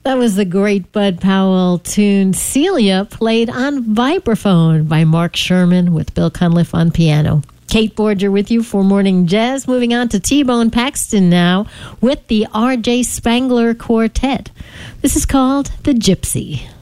That was the great Bud Powell tune Celia, played on vibraphone by Mark Sherman with Bill Cunliffe on piano. Kate Borger with you for Morning Jazz. Moving on to T-Bone Paxton now with the R.J. Spangler Quartet. This is called The Gypsy.